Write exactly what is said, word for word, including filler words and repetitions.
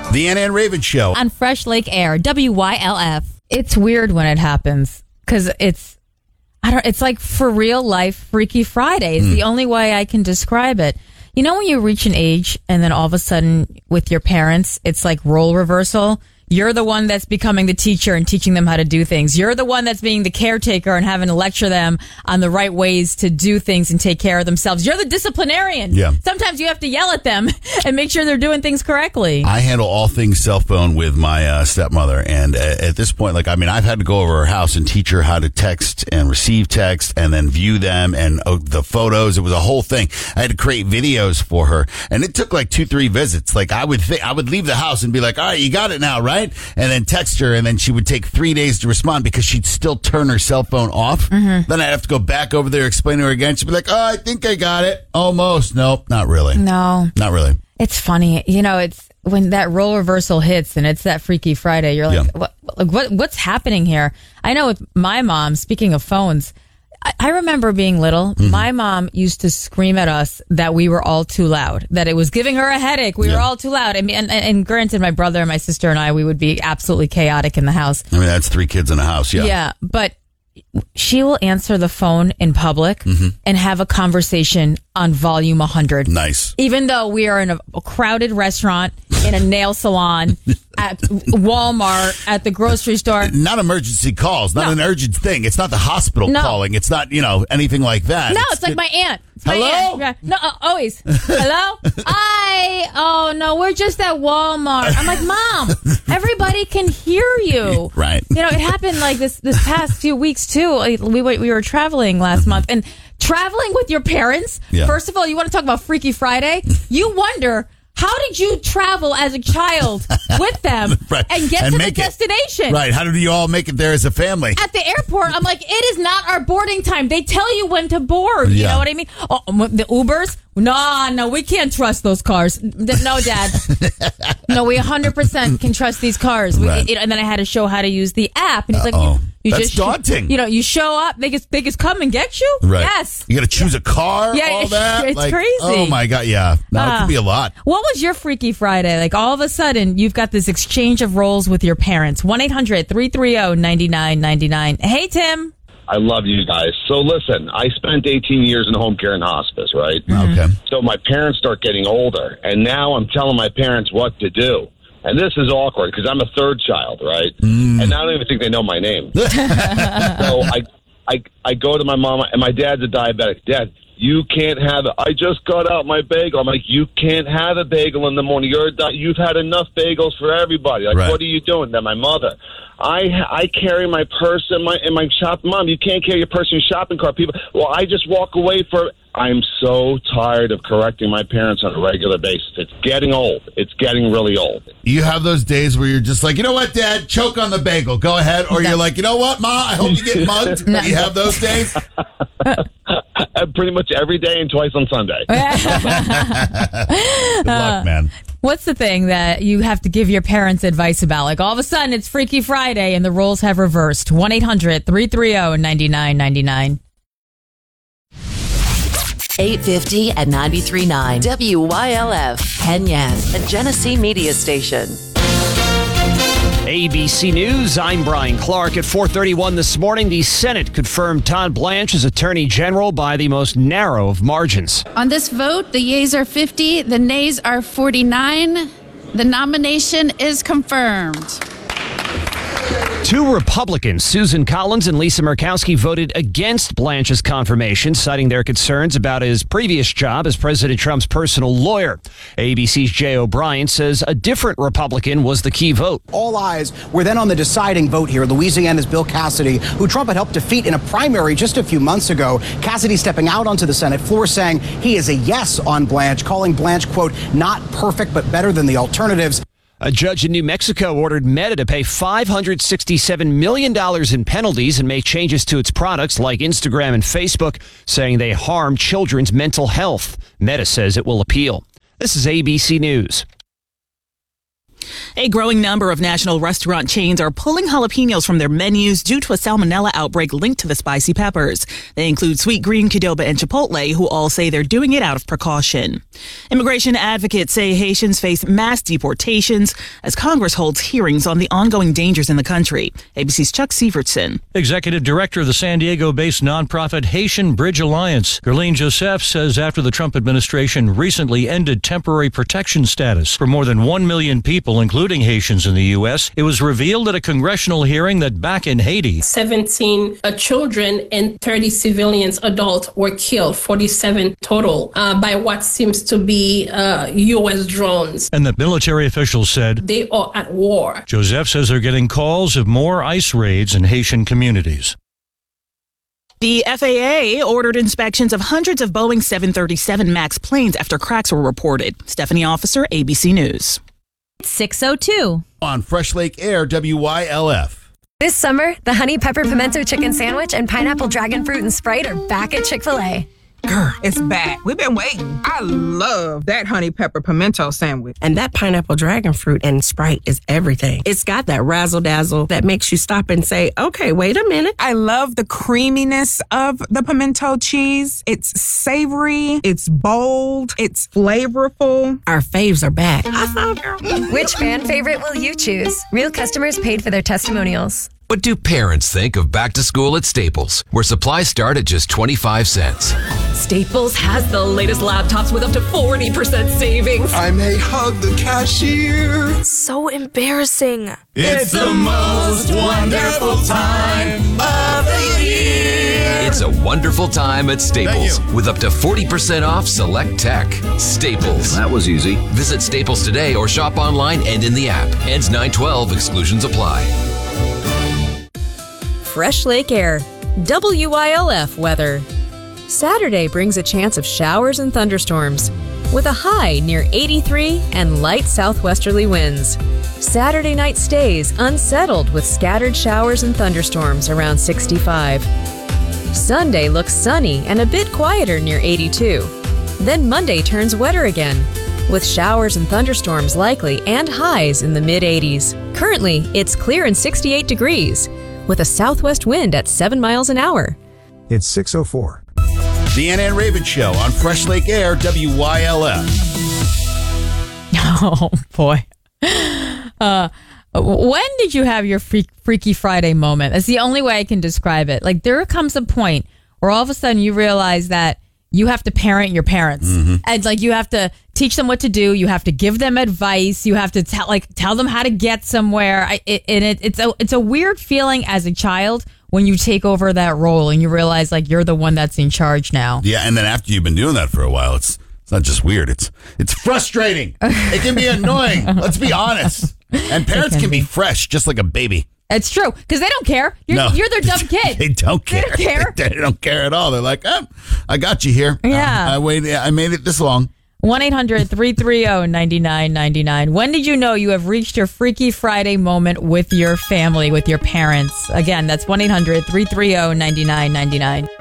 The Ann and Raven Show. On Fresh Lake Air, W Y L F. It's weird when it happens because it's, I don't, it's like for real life Freaky Friday is mm. the only way I can describe it. You know when you reach an age and then all of a sudden with your parents, it's like role reversal. You're the one that's becoming the teacher and teaching them how to do things. You're the one that's being the caretaker and having to lecture them on the right ways to do things and take care of themselves. You're the disciplinarian. Yeah. Sometimes you have to yell at them and make sure they're doing things correctly. I handle all things cell phone with my uh, stepmother. And uh, at this point, like, I mean, I've had to go over her house and teach her how to text and receive text and then view them and uh, the photos. It was a whole thing. I had to create videos for her. And it took like two, three visits. Like I would think I would leave the house and be like, all right, you got it now, right? And then text her, and then she would take three days to respond because she'd still turn her cell phone off. Mm-hmm. Then I'd have to go back over there, explain to her again. She'd be like, oh, I think I got it. Almost. Nope, not really. No. Not really. It's funny. You know, it's when that role reversal hits and it's that Freaky Friday, you're like, yeah. what, like what, what's happening here? I know with my mom, speaking of phones, I remember being little, mm-hmm. my mom used to scream at us that we were all too loud, that it was giving her a headache. We yeah. were all too loud. And, and, and granted, my brother and my sister and I, we would be absolutely chaotic in the house. I mean, that's three kids in a house. Yeah. Yeah. But she will answer the phone in public mm-hmm. and have a conversation on volume one hundred. Nice. Even though we are in a, a crowded restaurant, in a nail salon, at Walmart, at the grocery store. Not emergency calls, not no. an urgent thing. It's not the hospital no. calling. It's not, you know, anything like that. No, it's, it's like it, my aunt. It's my hello? Aunt. Yeah. No, uh, always. Hello? I, oh no, we're just at Walmart. I'm like, Mom, everybody can hear you. Right. You know, it happened like this, this past few weeks too. We, we were traveling last month and traveling with your parents. Yeah. First of all, you want to talk about Freaky Friday? You wonder, how did you travel as a child with them right. and get and to the destination? It. Right. How did you all make it there as a family? At the airport, I'm like, it is not our boarding time. They tell you when to board. You yeah. know what I mean? Oh, the Ubers? No, no, we can't trust those cars. No, Dad. No, we one hundred percent can trust these cars. We, right. it, and then I had to show how to use the app. And he's Uh-oh. like, you, you That's just daunting. You know, you show up, they just, they just come and get you? Right. Yes. You got to choose a car, yeah, all it's, that? It's like, crazy. Oh, my God, yeah. No, uh, it could be a lot. What was your Freaky Friday? Like, all of a sudden, you've got this exchange of roles with your parents. one eight hundred three three zero nine nine nine nine. Hey, Tim. I love you guys. So listen, I spent eighteen years in home care and hospice, right? Mm-hmm. Okay. So my parents start getting older, and now I'm telling my parents what to do. And this is awkward because I'm a third child, right? Mm. And I don't even think they know my name. So I, I, I go to my mom, and my dad's a diabetic. Dad, you can't have it. I just got out my bagel. I'm like, you can't have a bagel in the morning. You're a di- you've had enough bagels for everybody. Like, right. What are you doing? Then my mother. I I carry my purse in my in my shop. Mom, you can't carry your purse in your shopping cart. People, well, I just walk away for. I'm so tired of correcting my parents on a regular basis. It's getting old. It's getting really old. You have those days where you're just like, you know what, Dad, choke on the bagel. Go ahead. Or you're like, you know what, Ma, I hope you get mugged. You have those days? Pretty much every day and twice on Sunday. Good luck, man. What's the thing that you have to give your parents advice about? Like, all of a sudden, it's Freaky Friday and the roles have reversed. one eight hundred three three zero nine nine nine nine. eight fifty and ninety-three point nine W Y L F, Penyan, a Genesee media station. A B C News, I'm Brian Clark. At four thirty-one this morning, the Senate confirmed Todd Blanche as Attorney General by the most narrow of margins. On this vote, the yeas are fifty, the nays are forty-nine. The nomination is confirmed. Two Republicans, Susan Collins and Lisa Murkowski, voted against Blanche's confirmation, citing their concerns about his previous job as President Trump's personal lawyer. A B C's Jay O'Brien says a different Republican was the key vote. All eyes were then on the deciding vote here. Louisiana's Bill Cassidy, who Trump had helped defeat in a primary just a few months ago. Cassidy stepping out onto the Senate floor saying he is a yes on Blanche, calling Blanche, quote, not perfect, but better than the alternatives. A judge in New Mexico ordered Meta to pay five hundred sixty-seven million dollars in penalties and make changes to its products like Instagram and Facebook, saying they harm children's mental health. Meta says it will appeal. This is A B C News. A growing number of national restaurant chains are pulling jalapenos from their menus due to a salmonella outbreak linked to the spicy peppers. They include Sweet Green, Qdoba, and Chipotle, who all say they're doing it out of precaution. Immigration advocates say Haitians face mass deportations as Congress holds hearings on the ongoing dangers in the country. A B C's Chuck Sievertson. Executive Director of the San Diego-based nonprofit Haitian Bridge Alliance, Gerline Joseph, says after the Trump administration recently ended temporary protection status for more than one million people, including Haitians in the U S, it was revealed at a congressional hearing that back in Haiti, seventeen uh, children and thirty civilians, adults, were killed, forty-seven total, uh, by what seems to be uh, U S drones. And the military officials said they are at war. Joseph says they're getting calls of more ICE raids in Haitian communities. The F A A ordered inspections of hundreds of Boeing seven thirty-seven MAX planes after cracks were reported. Stephanie Officer, A B C News. six oh two. On Fresh Lake Air, W Y L F. This summer, the Honey Pepper Pimento Chicken Sandwich and Pineapple Dragon Fruit and Sprite are back at Chick-fil-A. Girl, it's back. We've been waiting. I love that honey pepper pimento sandwich. And that pineapple dragon fruit and Sprite is everything. It's got that razzle dazzle that makes you stop and say, okay, wait a minute. I love the creaminess of the pimento cheese. It's savory. It's bold. It's flavorful. Our faves are back. I thought, girl. Which fan favorite will you choose? Real customers paid for their testimonials. What do parents think of back to school at Staples, where supplies start at just twenty-five cents? Staples has the latest laptops with up to forty percent savings. I may hug the cashier. So embarrassing. It's the most wonderful time of the year. It's a wonderful time at Staples with up to forty percent off select tech. Staples. That was easy. Visit Staples today or shop online and in the app. Ends nine twelve. Exclusions apply. Fresh Lake Air, W Y L F weather. Saturday brings a chance of showers and thunderstorms, with a high near eighty-three and light southwesterly winds. Saturday night stays unsettled with scattered showers and thunderstorms around sixty-five. Sunday looks sunny and a bit quieter near eighty-two. Then Monday turns wetter again, with showers and thunderstorms likely and highs in the mid-eighties. Currently, it's clear and sixty-eight degrees, with a southwest wind at seven miles an hour. It's six oh four. The Ann Ann Raven Show on Fresh Lake Air, W Y L F. Oh, boy. Uh, when did you have your freak, Freaky Friday moment? That's the only way I can describe it. Like, there comes a point where all of a sudden you realize that you have to parent your parents. Mm-hmm. And, like, you have to teach them what to do. You have to give them advice. You have to tell, like, tell them how to get somewhere. I, it, and it, it's a, it's a weird feeling as a child when you take over that role and you realize, like, you're the one that's in charge now. Yeah, and then after you've been doing that for a while, it's it's not just weird. It's it's frustrating. It can be annoying. Let's be honest. And parents can, can be fresh, just like a baby. It's true, because they don't care. You're, no, you're their dumb kid. They don't care. They don't care. They, they don't care at all. They're like, oh, I got you here. Yeah. Um, I waited. I made it this long. one eight hundred three three zero nine nine nine nine. When did you know you have reached your Freaky Friday moment with your family, with your parents? Again, that's one eight hundred three three zero nine nine nine nine.